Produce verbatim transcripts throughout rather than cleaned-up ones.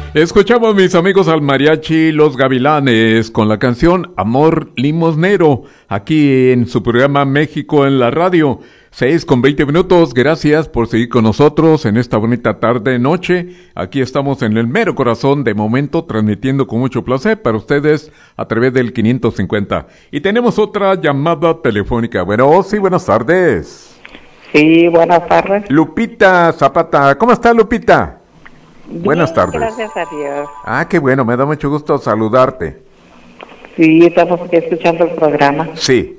Escuchamos, mis amigos, al mariachi Los Gavilanes con la canción Amor Limosnero, aquí en su programa México en la Radio. Seis con veinte minutos. Gracias por seguir con nosotros en esta bonita tarde, noche. Aquí estamos en el mero corazón de momento, transmitiendo con mucho placer para ustedes a través del quinientos cincuenta. Y tenemos otra llamada telefónica. Bueno, sí, buenas tardes. Sí, buenas tardes. Lupita Zapata. ¿Cómo está, Lupita? Bien, buenas tardes. Gracias a Dios. Ah, qué bueno, me da mucho gusto saludarte. Sí, estamos aquí escuchando el programa. Sí.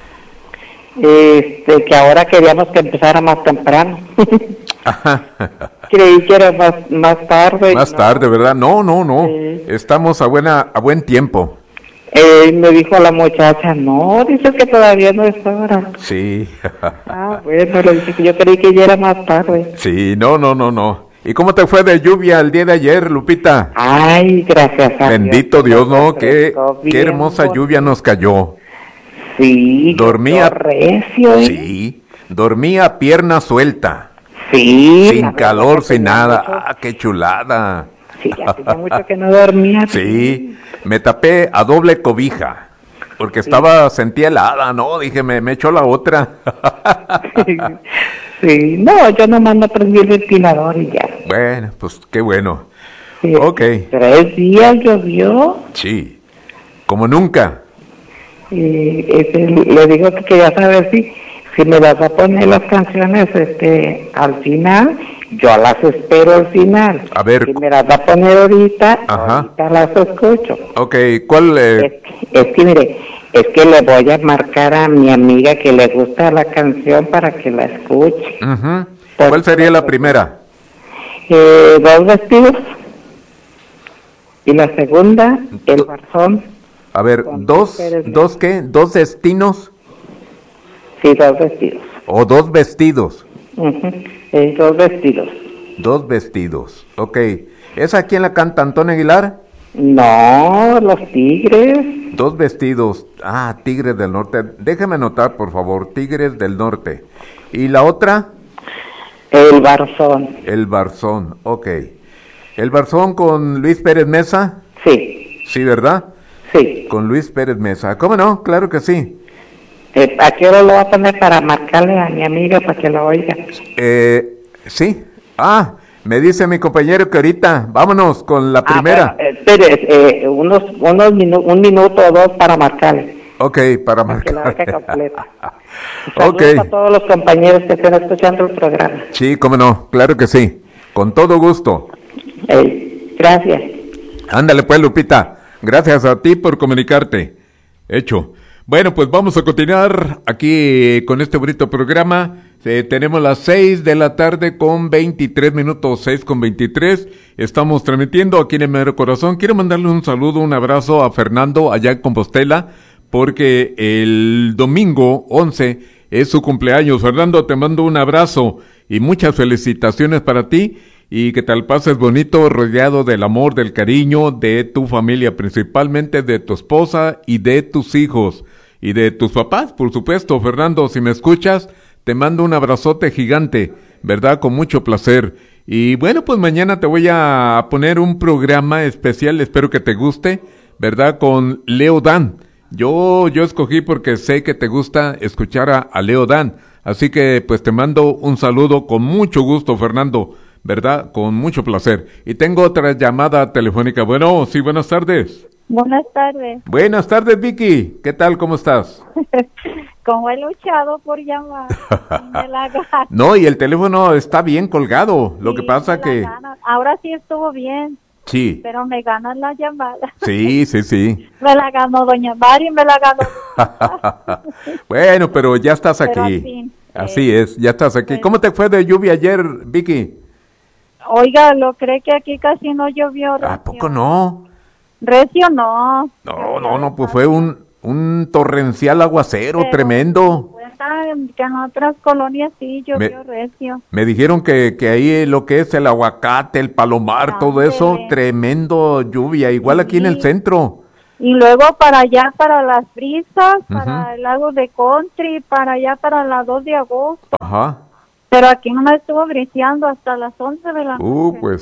Este, que ahora queríamos que empezara más temprano. Creí que era más, más tarde. Más no. tarde, ¿verdad? No, no, no. Sí. Estamos a buena, a buen tiempo. Eh, me dijo la muchacha, no, dice que todavía no es hora. Sí. Ah, bueno, le dije que yo creí que ya era más tarde. Sí, no, no, no, no. ¿Y cómo te fue de lluvia el día de ayer, Lupita? Ay, gracias a Bendito Dios, Dios, ¿no? Qué, qué hermosa bonito. lluvia nos cayó. Sí, Dormía recio, ¿eh? Sí, dormía pierna suelta. Sí. Sin calor, sin nada. Mucho. Ah, qué chulada. Sí, ya tenía mucho que no dormía. Sí, me tapé a doble cobija. Porque sí. Estaba, sentía helada, ¿no? Dije, me, me echo la otra. Sí, sí, no, yo nomás no prendí el ventilador y ya. Bueno, pues qué bueno. Sí, ok. Tres días llovió. Sí, como nunca. Y este, le digo que quería saber si, si me vas a poner las canciones este, al final. Yo las espero al final. A ver. Si me las va a poner ahorita, Ajá. ahorita las escucho. Ok, ¿cuál? Eh... Es, es que, mire, es que le voy a marcar a mi amiga que le gusta la canción para que la escuche. Uh-huh. ¿Cuál sería la primera? Eh, dos vestidos. Y la segunda, el Barzón. A ver, ¿dos, dos qué? ¿Dos destinos? Sí, dos vestidos. ¿O dos vestidos? Uh-huh. Eh, dos vestidos. Dos vestidos, ok. ¿Esa quién la canta, Antonio Aguilar? No, los Tigres. Dos vestidos, ah, Tigres del Norte. Déjeme anotar, por favor, Tigres del Norte. ¿Y la otra? El Barzón. El Barzón, ok. ¿El Barzón con Luis Pérez Mesa? Sí. Sí, ¿verdad? Sí. Con Luis Pérez Mesa. ¿Cómo no? Claro que sí. Eh, ¿A qué hora lo va a poner para marcarle a mi amiga para que la oiga? Eh, sí. Ah, me dice mi compañero que ahorita, vámonos con la primera. Ah, bueno, espere, eh, unos, unos minu- un minuto o dos para marcarle. Ok, para, para que la marcar. oiga completa. Saludos Ok. a todos los compañeros que estén escuchando el programa. Sí, cómo no, claro que sí. Con todo gusto. Eh, gracias. Ándale pues, Lupita. Gracias a ti por comunicarte. Hecho. Bueno, pues vamos a continuar aquí con este bonito programa. Eh, tenemos las seis de la tarde con veintitrés minutos, seis con veintitrés. Estamos transmitiendo aquí en el Mero Corazón. Quiero mandarle un saludo, un abrazo a Fernando allá en Compostela, porque el domingo once es su cumpleaños. Fernando, te mando un abrazo y muchas felicitaciones para ti. Y que tal pases bonito, rodeado del amor, del cariño de tu familia, principalmente de tu esposa y de tus hijos y de tus papás, por supuesto. Fernando, si me escuchas, te mando un abrazote gigante, ¿verdad? Con mucho placer. Y bueno, pues mañana te voy a poner un programa especial, espero que te guste, ¿verdad? Con Leo Dan. Yo, yo escogí porque sé que te gusta escuchar a, a Leo Dan. Así que pues te mando un saludo con mucho gusto, Fernando. ¿Verdad? Con mucho placer. Y tengo otra llamada telefónica. Bueno, sí, buenas tardes. Buenas tardes. Buenas tardes, Vicky. ¿Qué tal? ¿Cómo estás? Como he luchado por llamar. Me la gano. No, y el teléfono está bien colgado. Lo sí, que pasa que... Ganan. Ahora sí estuvo bien. Sí. Pero me ganan la llamada. Sí, sí, sí. Me la ganó doña Mari, me la ganó. Bueno, pero ya estás aquí. Pero al fin, Así eh, es, ya estás aquí. pues, ¿Cómo te fue de lluvia ayer, Vicky? Oiga, ¿lo cree que aquí casi no llovió? Recio? ¿A poco no? Recio no. No, no, no, pues fue un, un torrencial aguacero Pero tremendo. Cuenta que en otras colonias sí llovió Me- recio. Me dijeron que, que ahí lo que es el aguacate, el palomar, todo eso, Ándele. tremendo lluvia, igual aquí en el Sí. centro. Y luego para allá, para las brisas, Ujú. para el lago de Country, para allá, para la dos de agosto. Ajá. Pero aquí no me estuvo briseando hasta las once de la noche. Uh, pues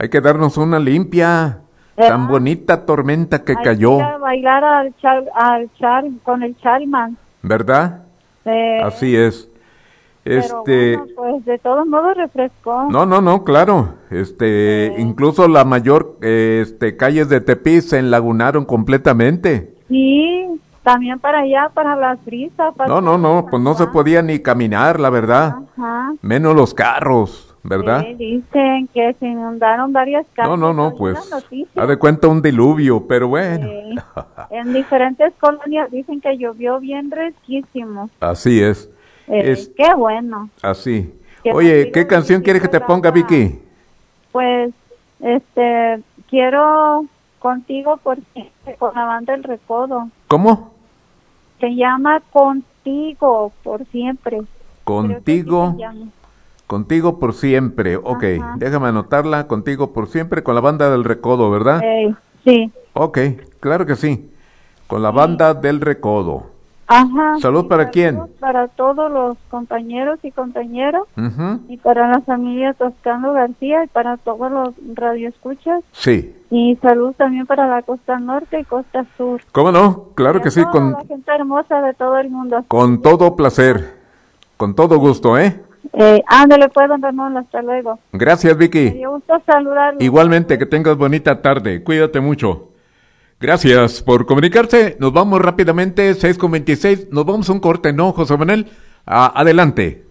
Hay que darnos una limpia. ¿verdad? Tan bonita tormenta que Hay cayó. que ir a bailar al chal, al chal, con el Chalman. ¿Verdad? Eh, Así es. Pero Este, bueno, pues de todos modos refrescó. no, no, no, claro. Este, Sí. incluso la mayor, eh, este, calles de Tepic se enlagunaron completamente. Sí, también para allá, para las brisas. Para No, no, no, pues no se allá. podía ni caminar, la verdad. Ajá. Menos los carros, ¿verdad? Sí, dicen que se inundaron varias casas. No, no, no, Hay pues, una noticia. haz de cuenta un diluvio, pero bueno. Sí. En diferentes colonias dicen que llovió bien riquísimo. Así es. Eh, Es Qué bueno. así. Que Oye, nos ¿qué sigan canción quieres que te diciendo ponga, la- Vicky? Pues, este, quiero Contigo por siempre, con la banda El Recodo. ¿Cómo? Se llama Contigo por siempre. Creo que Contigo, así se llama. contigo por siempre. Ok, Ajá. déjame anotarla. Contigo por siempre con la banda del Recodo, ¿verdad? Eh, sí. Ok, claro que sí. Con la banda del Recodo. Ajá. ¿Salud Y para quién? saludos Para todos los compañeros y compañeras, Ujú. y para la familia Toscano García, y para todos los radioescuchas, Sí. y salud también para la costa norte y costa sur. ¿Cómo no? Claro Y a que sí, toda con, la gente hermosa de todo el mundo. con todo placer. Con todo gusto, ¿eh? Eh, ándale pues, don Ramón, hasta luego. Gracias, Me Vicky. dio gusto saludarlo. Igualmente, que tengas bonita tarde. Cuídate mucho. Gracias por comunicarse. Nos vamos rápidamente, seis con veintiséis. Nos vamos a un corte, ¿no, José Manuel? Ah, adelante.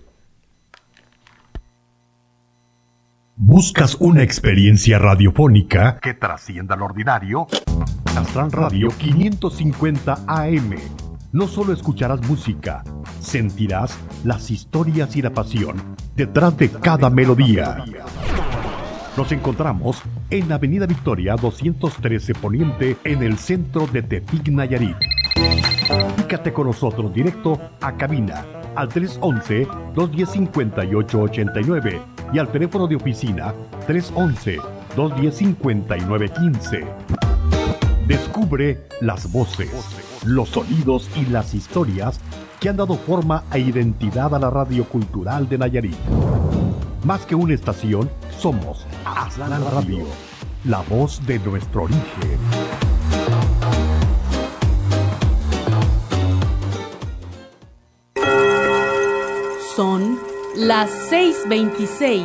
¿Buscas una experiencia radiofónica que trascienda lo ordinario? Astral Radio quinientos cincuenta A M. No solo escucharás música, sentirás las historias y la pasión detrás de cada melodía. Nos encontramos en Avenida Victoria doscientos trece Poniente, en el centro de Tepic, Nayarit. Comunícate con nosotros directo a cabina al tres once, dos diez, cincuenta y ocho ochenta y nueve y al teléfono de oficina tres once, dos diez, cincuenta y nueve quince. Descubre las voces, los sonidos y las historias que han dado forma e identidad a la radio cultural de Nayarit. Más que una estación, somos Astral Radio, la voz de nuestro origen. Son las seis veintiséis.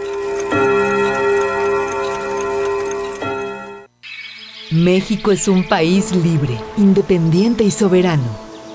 México es un país libre, independiente y soberano.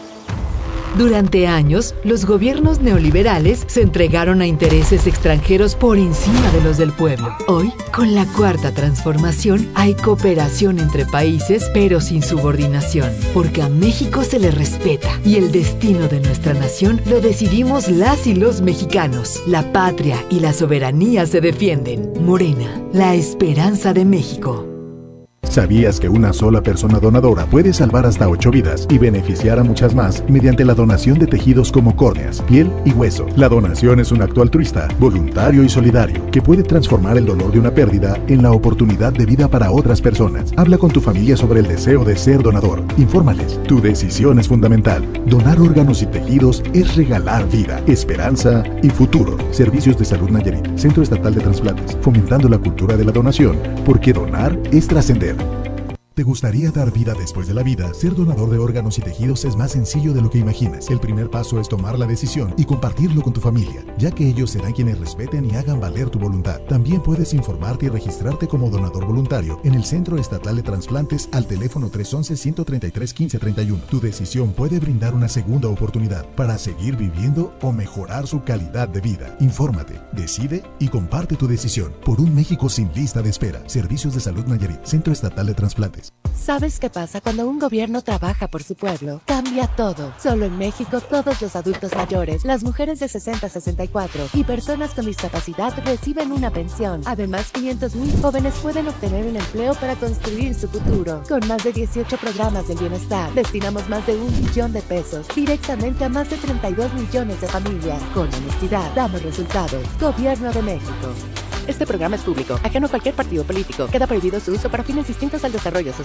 Durante años, los gobiernos neoliberales se entregaron a intereses extranjeros por encima de los del pueblo. Hoy, con la Cuarta Transformación, hay cooperación entre países, pero sin subordinación, porque a México se le respeta y el destino de nuestra nación lo decidimos las y los mexicanos. La patria y la soberanía se defienden. Morena, la esperanza de México. ¿Sabías que una sola persona donadora puede salvar hasta ocho vidas y beneficiar a muchas más mediante la donación de tejidos como córneas, piel y hueso? La donación es un acto altruista, voluntario y solidario que puede transformar el dolor de una pérdida en la oportunidad de vida para otras personas. Habla con tu familia sobre el deseo de ser donador. Infórmales. Tu decisión es fundamental. Donar órganos y tejidos es regalar vida, esperanza y futuro. Servicios de Salud Nayarit, Centro Estatal de Trasplantes, fomentando la cultura de la donación, porque donar es trascender. ¿Te gustaría dar vida después de la vida? Ser donador de órganos y tejidos es más sencillo de lo que imaginas. El primer paso es tomar la decisión y compartirlo con tu familia, ya que ellos serán quienes respeten y hagan valer tu voluntad. También puedes informarte y registrarte como donador voluntario en el Centro Estatal de Trasplantes al teléfono tres once, ciento treinta y tres, quince treinta y uno. Tu decisión puede brindar una segunda oportunidad para seguir viviendo o mejorar su calidad de vida. Infórmate, decide y comparte tu decisión por un México sin lista de espera. Servicios de Salud Nayarit, Centro Estatal de Trasplantes. ¿Sabes qué pasa cuando un gobierno trabaja por su pueblo? Cambia todo. Solo en México, todos los adultos mayores, las mujeres de sesenta a sesenta y cuatro y personas con discapacidad reciben una pensión. Además, quinientos mil jóvenes pueden obtener un empleo para construir su futuro. Con más de dieciocho programas del bienestar, destinamos más de un millón de pesos directamente a más de treinta y dos millones de familias. Con honestidad, damos resultados. Gobierno de México. Este programa es público, ajeno a cualquier partido político. Queda prohibido su uso para fines distintos al desarrollo social.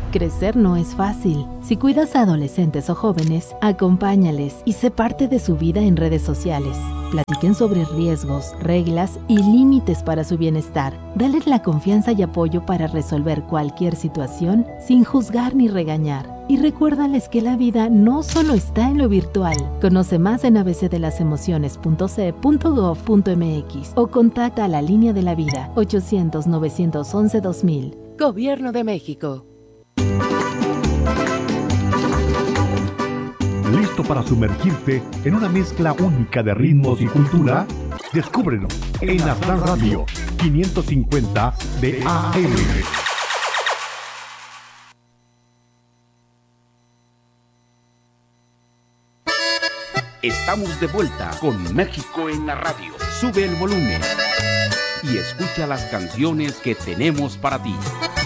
Crecer no es fácil. Si cuidas a adolescentes o jóvenes, acompáñales y sé parte de su vida en redes sociales. Platiquen sobre riesgos, reglas y límites para su bienestar. Dales la confianza y apoyo para resolver cualquier situación sin juzgar ni regañar. Y recuérdales que la vida no solo está en lo virtual. Conoce más en a b c de las emociones punto c e punto gov punto m x o contacta a la Línea de la Vida ochocientos, novecientos once, dos mil. Gobierno de México. ¿Listo para sumergirte en una mezcla única de ritmos y cultura? Descúbrelo en Aztlán Radio quinientos cincuenta de A M. Estamos de vuelta con México en la radio. Sube el volumen y escucha las canciones que tenemos para ti.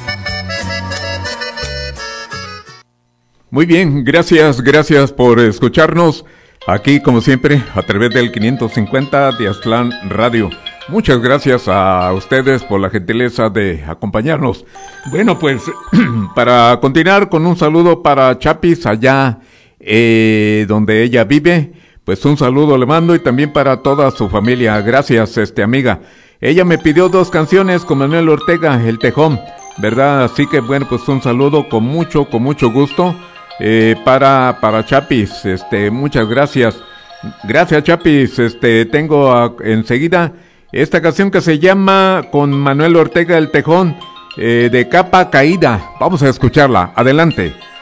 Muy bien, gracias, gracias por escucharnos aquí como siempre a través del quinientos cincuenta de Aztlán Radio. Muchas gracias a ustedes por la gentileza de acompañarnos. Bueno, pues para continuar con un saludo para Chapis allá eh, donde ella vive, pues un saludo le mando y también para toda su familia. Gracias, este amiga. Ella me pidió dos canciones con Manuel Ortega, El Tejón, ¿verdad? Así que bueno, pues un saludo con mucho, con mucho gusto. Eh, para para Chapis, este, muchas gracias, gracias Chapis, este, tengo a, enseguida esta canción que se llama con Manuel Ortega El Tejón, eh, de Capa Caída, vamos a escucharla, adelante.